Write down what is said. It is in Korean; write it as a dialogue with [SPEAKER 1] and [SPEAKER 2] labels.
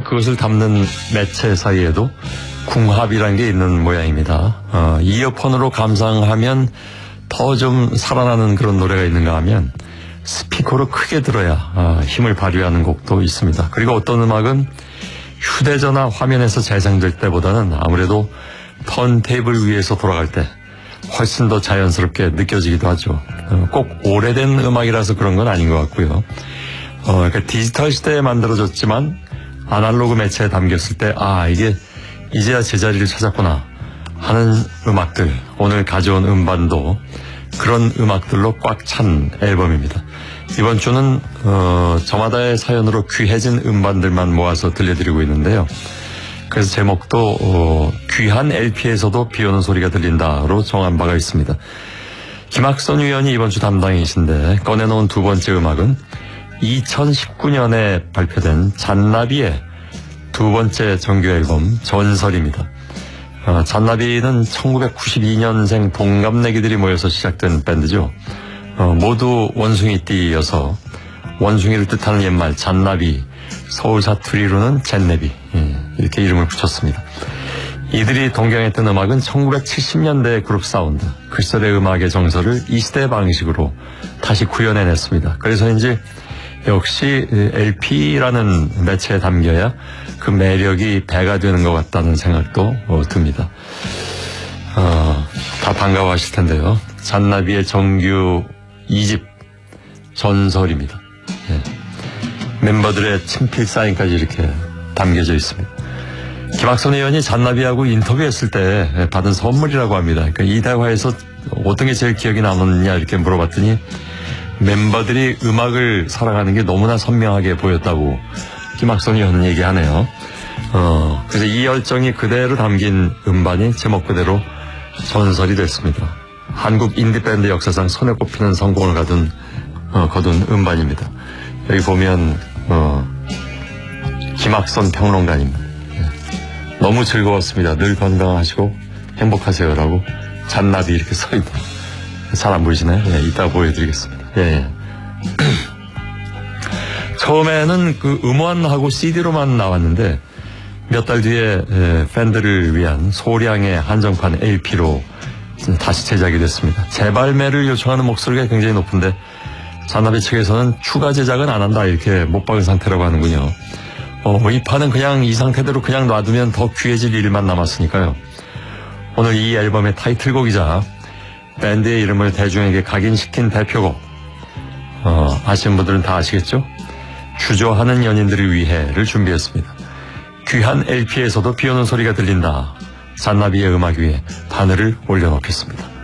[SPEAKER 1] 그것을 담는 매체 사이에도 궁합이라는 게 있는 모양입니다. 이어폰으로 감상하면 더 좀 살아나는 그런 노래가 있는가 하면 스피커로 크게 들어야 힘을 발휘하는 곡도 있습니다. 그리고 어떤 음악은 휴대전화 화면에서 재생될 때보다는 아무래도 턴테이블 위에서 돌아갈 때 훨씬 더 자연스럽게 느껴지기도 하죠. 꼭 오래된 음악이라서 그런 건 아닌 것 같고요. 그러니까 디지털 시대에 만들어졌지만 아날로그 매체에 담겼을 때 이게 이제야 제자리를 찾았구나 하는 음악들, 오늘 가져온 음반도 그런 음악들로 꽉 찬 앨범입니다. 이번 주는 저마다의 사연으로 귀해진 음반들만 모아서 들려드리고 있는데요. 그래서 제목도 귀한 LP에서도 비오는 소리가 들린다로 정한 바가 있습니다. 김학선 위원이 이번 주 담당이신데 꺼내놓은 두 번째 음악은 2019년에 발표된 잔나비의 두 번째 정규 앨범 전설입니다. 잔나비는 1992년생 동갑내기들이 모여서 시작된 밴드죠. 모두 원숭이띠여서 원숭이를 뜻하는 옛말 잔나비, 서울 사투리로는 젠네비 이렇게 이름을 붙였습니다. 이들이 동경했던 음악은 1970년대 그룹 사운드, 그 시절의 음악의 정서를 이 시대의 방식으로 다시 구현해냈습니다. 그래서인지 역시 LP라는 매체에 담겨야 그 매력이 배가 되는 것 같다는 생각도 듭니다. 다 반가워하실 텐데요. 잔나비의 정규 2집 전설입니다. 멤버들의 친필 사인까지 이렇게 담겨져 있습니다. 김학선 의원이 잔나비하고 인터뷰했을 때 받은 선물이라고 합니다. 그러니까 이 대화에서 어떤 게 제일 기억이 남았느냐 이렇게 물어봤더니 멤버들이 음악을 사랑하는 게 너무나 선명하게 보였다고 김학선 의원은 얘기하네요. 그래서 이 열정이 그대로 담긴 음반이 제목 그대로 전설이 됐습니다. 한국 인디밴드 역사상 손에 꼽히는 성공을 거둔 음반입니다. 여기 보면 김학선 평론가입니다. 너무 즐거웠습니다. 늘 건강하시고 행복하세요라고 잔나비 이렇게 써있네요. 잘 안 보이시나요? 이따 보여드리겠습니다. 처음에는 그 음원하고 CD로만 나왔는데 몇 달 뒤에 팬들을 위한 소량의 한정판 LP로 다시 제작이 됐습니다. 재발매를 요청하는 목소리가 굉장히 높은데 잔나비 측에서는 추가 제작은 안 한다 이렇게 못 박은 상태라고 하는군요. 이 판은 그냥 이 상태대로 그냥 놔두면 더 귀해질 일만 남았으니까요. 오늘 이 앨범의 타이틀곡이자 밴드의 이름을 대중에게 각인시킨 대표곡, 아시는 분들은 다 아시겠죠? 주저하는 연인들을 위해를 준비했습니다. 귀한 LP에서도 비오는 소리가 들린다. 잔나비의 음악 위에 바늘을 올려놓겠습니다.